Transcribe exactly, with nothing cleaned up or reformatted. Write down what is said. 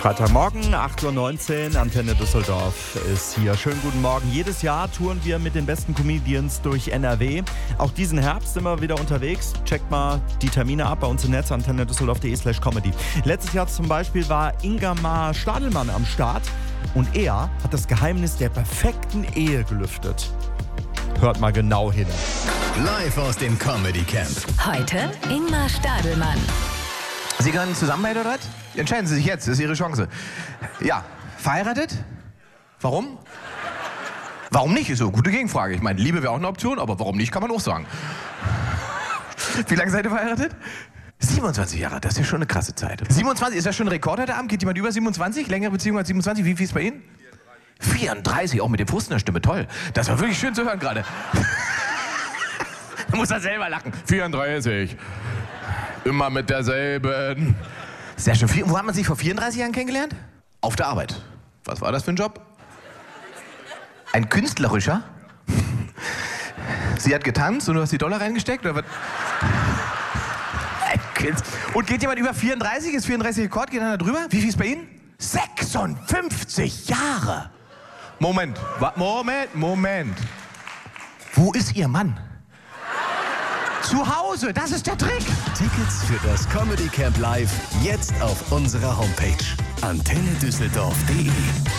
Freitagmorgen, acht Uhr neunzehn, Antenne Düsseldorf ist hier. Schönen guten Morgen. Jedes Jahr touren wir mit den besten Comedians durch N R W. Auch diesen Herbst sind wir wieder unterwegs. Checkt mal die Termine ab bei uns im Netz, antenne düsseldorf punkt de slash comedy. Letztes Jahr zum Beispiel war Ingamar Stadelmann am Start und er hat das Geheimnis der perfekten Ehe gelüftet. Hört mal genau hin. Live aus dem Comedy Camp. Heute Ingmar Stadelmann. Sie gehören zusammen bei oder was? Entscheiden Sie sich jetzt, das ist Ihre Chance. Ja, verheiratet? Warum? Warum nicht? Ist so eine gute Gegenfrage. Ich meine, Liebe wäre auch eine Option, aber warum nicht, kann man auch sagen. Wie lange seid ihr verheiratet? siebenundzwanzig Jahre, das ist ja schon eine krasse Zeit. siebenundzwanzig, ist das schon ein Rekord heute Abend? Geht jemand über siebenundzwanzig? Längere Beziehung als siebenundzwanzig? Wie viel ist bei Ihnen? vierunddreißig, auch mit dem Fuß in der Stimme, toll. Das war wirklich schön zu hören gerade. Da muss er selber lachen. vierunddreißig. Immer mit derselben. Sehr schön. Wo hat man sich vor vierunddreißig Jahren kennengelernt? Auf der Arbeit. Was war das für ein Job? Ein künstlerischer? Sie hat getanzt und du hast die Dollar reingesteckt? Oder was? Ein Künst- Und geht jemand über vierunddreißig? Ist vierunddreißig Rekord? Geht einer drüber? Wie viel ist bei Ihnen? sechsundfünfzig Jahre! Moment, wa- Moment, Moment. Wo ist Ihr Mann? Zu Hause, das ist der Trick. Tickets für das Comedy Camp Live jetzt auf unserer Homepage antenne düsseldorf punkt de.